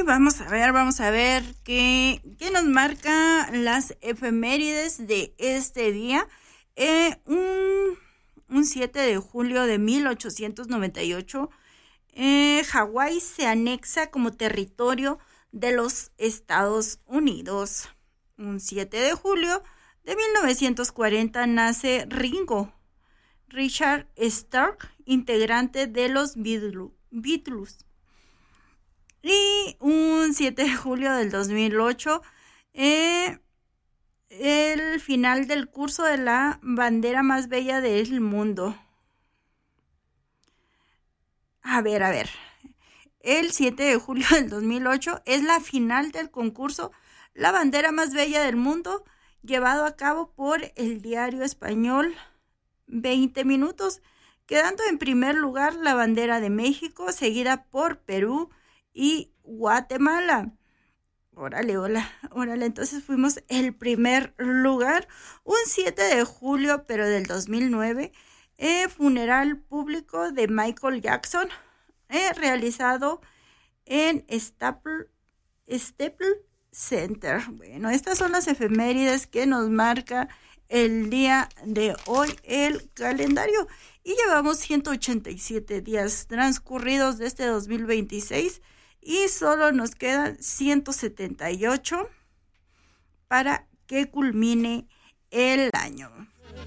vamos a ver qué nos marca las efemérides de este día. Un 7 de julio de 1898, Hawái se anexa como territorio de los Estados Unidos. Un 7 de julio de 1940 nace Ringo Richard Stark, integrante de los Beatles. Y un 7 de julio del 2008, el final del curso de la bandera más bella del mundo. A ver. El 7 de julio del 2008 es la final del concurso La bandera más bella del mundo, llevado a cabo por el diario español 20 Minutos, quedando en primer lugar la bandera de México, seguida por Perú y Guatemala. Órale, entonces fuimos el primer lugar. Un 7 de julio, pero del 2009, funeral público de Michael Jackson, realizado en Staples Center. Bueno, estas son las efemérides que nos marca el día de hoy el calendario. Y llevamos 187 días transcurridos de este 2026 y solo nos quedan 178 para que culmine el año.